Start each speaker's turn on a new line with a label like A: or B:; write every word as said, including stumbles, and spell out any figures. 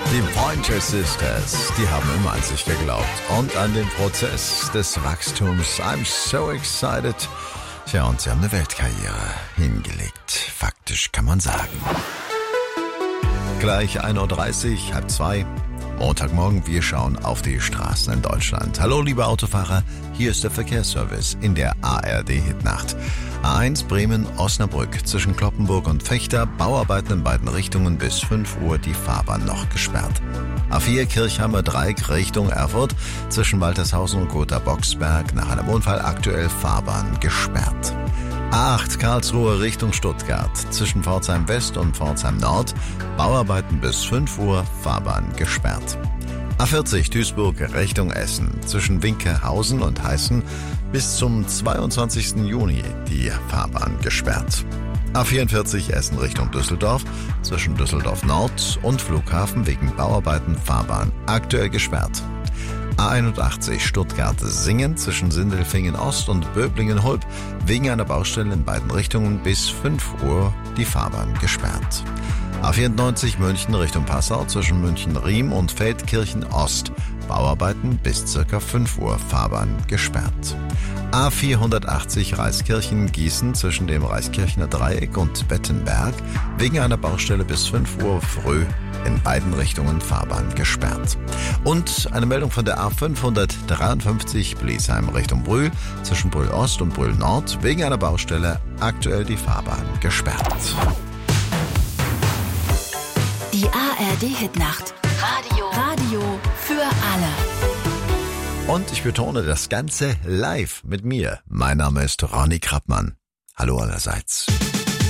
A: Die Pointer Sisters, die haben immer an sich geglaubt und an den Prozess des Wachstums. I'm so excited. Tja, und sie haben eine Weltkarriere hingelegt. Faktisch kann man sagen. Gleich ein Uhr dreißig, halb zwei. Montagmorgen, wir schauen auf die Straßen in Deutschland. Hallo, liebe Autofahrer, hier ist der Verkehrsservice in der A R D-Hitnacht. A eins Bremen-Osnabrück zwischen Cloppenburg und Vechta, Bauarbeiten in beiden Richtungen bis fünf Uhr, die Fahrbahn noch gesperrt. A vier Kirchheimer Dreieck Richtung Erfurt zwischen Waltershausen und Gotha-Boxberg, nach einem Unfall aktuell Fahrbahn gesperrt. A acht Karlsruhe Richtung Stuttgart zwischen Pforzheim West und Pforzheim Nord, Bauarbeiten bis fünf Uhr, Fahrbahn gesperrt. A vierzig Duisburg Richtung Essen zwischen Winkelhausen und Heißen bis zum zweiundzwanzigsten Juni die Fahrbahn gesperrt. A vierundvierzig Essen Richtung Düsseldorf zwischen Düsseldorf Nord und Flughafen wegen Bauarbeiten, Fahrbahn aktuell gesperrt. A einundachtzig Stuttgart-Singen zwischen Sindelfingen Ost und Böblingen-Hulb wegen einer Baustelle in beiden Richtungen bis fünf Uhr die Fahrbahn gesperrt. A vierundneunzig München Richtung Passau zwischen München-Riem und Feldkirchen Ost. Bauarbeiten bis circa fünf Uhr, Fahrbahn gesperrt. A vierhundertachtzig Reiskirchen-Gießen zwischen dem Reiskirchener Dreieck und Bettenberg wegen einer Baustelle bis fünf Uhr früh in beiden Richtungen, Fahrbahn gesperrt. Und eine Meldung von der A fünfhundertdreiundfünfzig Bliesheim Richtung Brühl zwischen Brühl Ost und Brühl Nord wegen einer Baustelle aktuell die Fahrbahn gesperrt.
B: Die A R D-Hitnacht. Radio. Radio für alle.
A: Und ich betone das Ganze live mit mir. Mein Name ist Ronny Krappmann. Hallo allerseits.